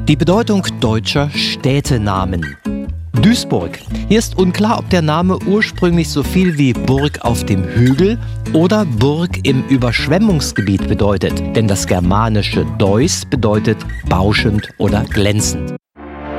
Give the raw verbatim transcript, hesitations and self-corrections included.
Die Bedeutung deutscher Städtenamen. Duisburg. Hier ist unklar, ob der Name ursprünglich so viel wie Burg auf dem Hügel oder Burg im Überschwemmungsgebiet bedeutet. Denn das germanische Deus bedeutet bauschend oder glänzend.